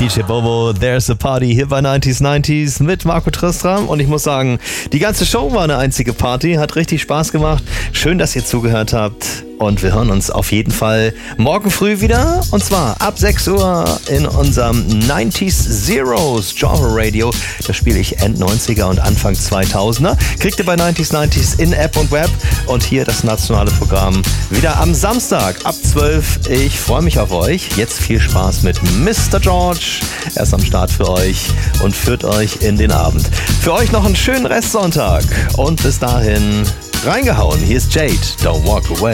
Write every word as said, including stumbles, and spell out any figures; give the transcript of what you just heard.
D J Bobo, There's a Party hier bei neunzig neunzig mit Marco Tristram. Und ich muss sagen, die ganze Show war eine einzige Party, hat richtig Spaß gemacht. Schön, dass ihr zugehört habt. Und wir hören uns auf jeden Fall morgen früh wieder. Und zwar ab sechs Uhr in unserem neunzig Zeros Genre Radio. Da spiele ich End-neunziger und Anfang zweitausender. Kriegt ihr bei neunzig neunzig in App und Web. Und hier das nationale Programm wieder am Samstag ab zwölf. Ich freue mich auf euch. Jetzt viel Spaß mit Mister George. Er ist am Start für euch und führt euch in den Abend. Für euch noch einen schönen Restsonntag. Und bis dahin reingehauen. Hier ist Jade. Don't walk away.